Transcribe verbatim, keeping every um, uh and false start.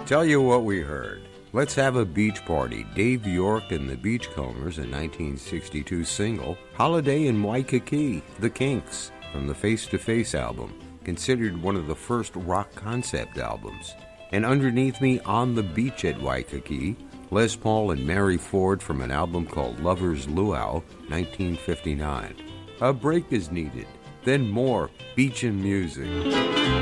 Tell you what we heard. Let's Have a Beach Party, Dave York and the Beachcombers, a nineteen sixty-two single. Holiday in Waikiki, The Kinks, from the Face to Face album, considered one of the first rock concept albums. And Underneath Me, On the Beach at Waikiki, Les Paul and Mary Ford from an album called Lover's Luau, nineteen fifty-nine. A break is needed, then more beach and music.